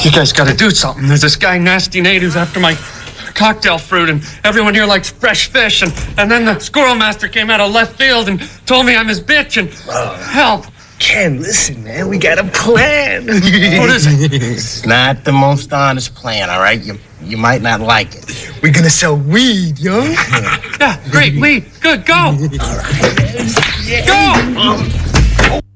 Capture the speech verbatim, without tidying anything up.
You guys got to do something. There's this guy, Nasty Nate, who's after my cocktail fruit, and everyone here likes fresh fish, and, and then the squirrel master came out of left field and told me I'm his bitch, and uh, help. Ken, listen, man, we got a plan. What is it? It's not the most honest plan, all right? You you might not like it. We're gonna sell weed, yo. Yeah, great, weed. Good, go. All right. Go!